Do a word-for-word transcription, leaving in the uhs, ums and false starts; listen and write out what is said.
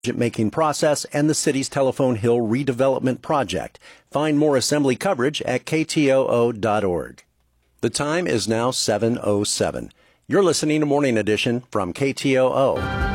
making process and the city's Telephone Hill redevelopment project. Find more Assembly coverage at K T O O dot org. The time is now seven oh seven. You're listening to Morning Edition from K T O O.